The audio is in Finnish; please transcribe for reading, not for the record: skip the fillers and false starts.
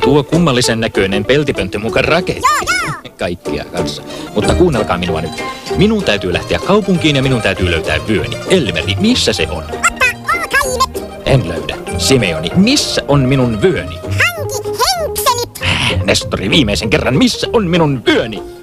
tuo kummallisen näköinen peltipönttö muka raketti. Joo. Kaikkia kanssa. Mutta kuunnelkaa minua nyt. Minun täytyy lähteä kaupunkiin ja minun täytyy löytää vyöni. Elmeri, missä se on? Kaivet. En löydä. Simeoni, missä on minun vyöni? Hanki henkselit. Nestori, viimeisen kerran, missä on minun vyöni?